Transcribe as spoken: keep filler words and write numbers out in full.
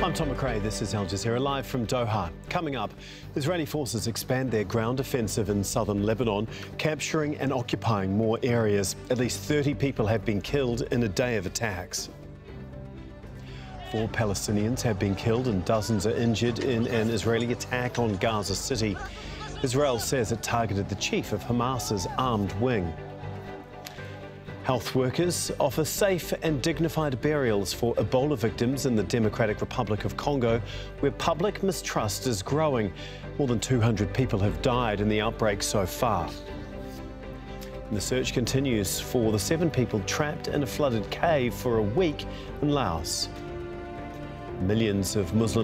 I'm Tom McRae, this is Al Jazeera live from Doha. Coming up, Israeli forces expand their ground offensive in southern Lebanon, capturing and occupying more areas. At least thirty people have been killed in a day of attacks. Four Palestinians have been killed and dozens are injured in an Israeli attack on Gaza City. Israel says it targeted the chief of Hamas's armed wing. Health workers offer safe and dignified burials for Ebola victims in the Democratic Republic of Congo, where public mistrust is growing. More than two hundred people have died in the outbreak so far. And the search continues for the seven people trapped in a flooded cave for a week in Laos. Millions of Muslim